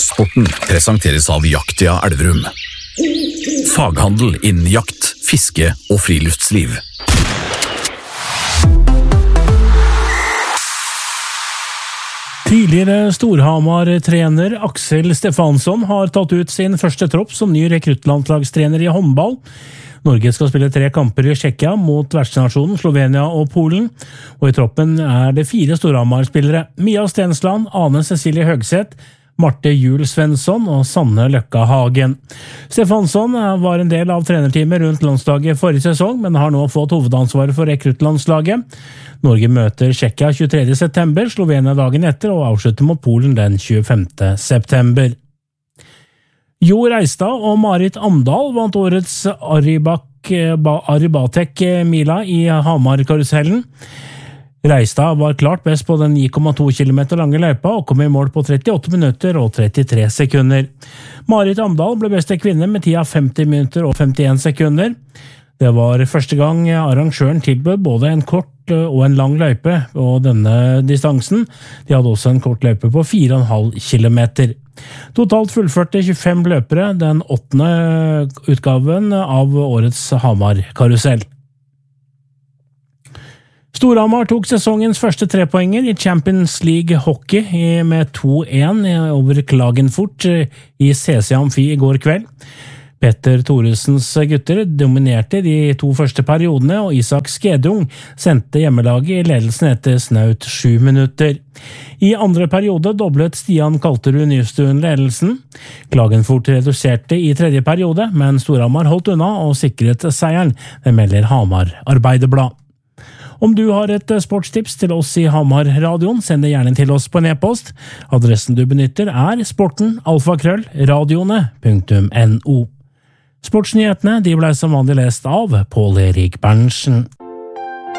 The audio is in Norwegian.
Sporten presenteres av Jaktia Elverum. Faghandel innen jakt, fiske og friluftsliv. Tidligere Storhamar-trener Aksel Stefansson har tatt ut sin første tropp som ny rekruttlandslagstrener i håndball. Norge skal spille 3 kamper i Tsjekkia mot vertsnasjonen Slovenia og Polen, og i troppen er det 4 Storhamar-spillere: Mia Stensland, Ane Cecilie Høgseth, Marte Juel Svensson og Sanne Løkka Hagen. Stefansson var en del av trenerteamet rundt landslaget forrige sesong, men har nå fått hovedansvaret for rekruttlandslaget. Norge møter Tsjekkia 23. september, Slovenia dagen etter og avslutter mot Polen den 25. september. Jo Reistad og Marit Amdal vant årets Aribatek Mila i Hamar-karusellen. Reistad var klart best på den 9,2 km lange løypa og kom i mål på 38 minutter og 33 sekunder. Marit Amdal ble beste kvinne med tida 50 minutter og 51 sekunder. Det var første gang arrangøren tilbød både en kort og en lang løype på denne distansen. De hadde også en kort løype på 4,5 kilometer. Totalt fullførte 25 løpere den 8. utgaven av årets Hamar-karusell. Storhamar tok sesongens første 3-poenger i Champions League Hockey med 2-1 over Klagenfurt i CC Amfi i går kveld. Petter Thoresens gutter dominerte de 2 første periodene, og Isak Skedung sendte hjemmelaget i ledelsen etter snaut 7 minutter. I andre periode doblet Stian Kalterud Nystuen ledelsen. Klagenfurt reduserte i tredje periode, men Storhamar holdt unna og sikret seieren, det melder Hamar Arbeiderblad. Om du har et sportstips til oss i Hamar-radioen, send det gjerne til oss på en e-post. Adressen du benytter er sporten@radioene.no. Sportsnyhetene de ble som vanlig lest av Pål Erik Berntsen.